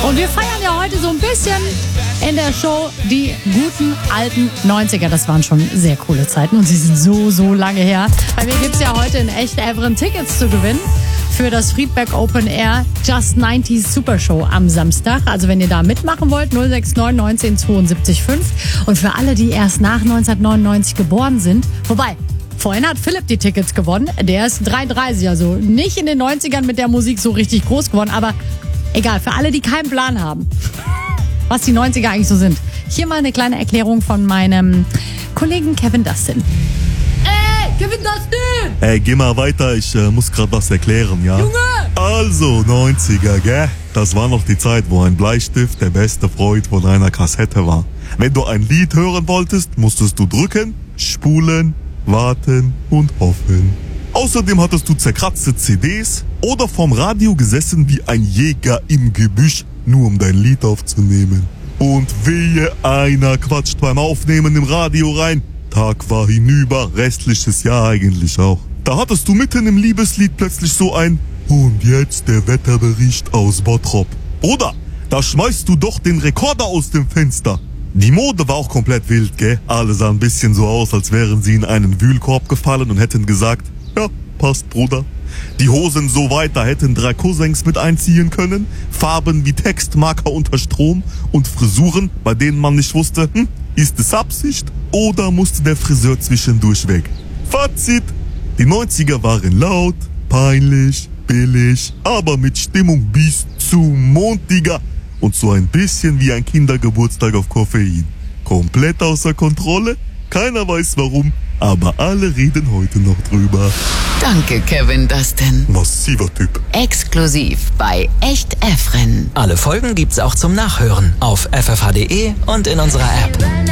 Und wir feiern ja heute so ein bisschen in der Show die guten alten 90er. Das waren schon sehr coole Zeiten und sie sind so lange her. Bei mir gibt es ja heute in echt Evren Tickets zu gewinnen für das Friedberg Open Air Just 90s Super Show am Samstag. Also wenn ihr da mitmachen wollt, 069 19 72 5. Und für alle, die erst nach 1999 geboren sind, wobei, vorhin hat Philipp die Tickets gewonnen. Der ist 33, also nicht in den 90ern mit der Musik so richtig groß geworden. Aber egal, für alle, die keinen Plan haben, was die 90er eigentlich so sind. Hier mal eine kleine Erklärung von meinem Kollegen Kevin Dustin. Kevin Dustin! Ey, geh mal weiter, ich muss gerade was erklären, ja? Junge! Also, 90er, gell? Das war noch die Zeit, wo ein Bleistift der beste Freund von einer Kassette war. Wenn du ein Lied hören wolltest, musstest du drücken, spulen, warten und hoffen. Außerdem hattest du zerkratzte CDs oder vorm Radio gesessen wie ein Jäger im Gebüsch, nur um dein Lied aufzunehmen. Und wehe, einer quatscht beim Aufnehmen im Radio rein. Tag war hinüber, restliches Jahr eigentlich auch. Da hattest du mitten im Liebeslied plötzlich so ein "Und jetzt der Wetterbericht aus Bottrop." Oder da schmeißt du doch den Rekorder aus dem Fenster. Die Mode war auch komplett wild, gell? Alle sahen ein bisschen so aus, als wären sie in einen Wühlkorb gefallen und hätten gesagt, ja, passt, Bruder. Die Hosen so weit, da hätten 3 Cousins mit einziehen können. Farben wie Textmarker unter Strom und Frisuren, bei denen man nicht wusste, ist es Absicht oder musste der Friseur zwischendurch weg? Fazit: Die 90er waren laut, peinlich, billig, aber mit Stimmung bis zum Mond, Digga. Und so ein bisschen wie ein Kindergeburtstag auf Koffein. Komplett außer Kontrolle, keiner weiß warum, aber alle reden heute noch drüber. Danke, Kevin Dustin. Massiver Typ. Exklusiv bei Echt Efren. Alle Folgen gibt's auch zum Nachhören auf ffh.de und in unserer App.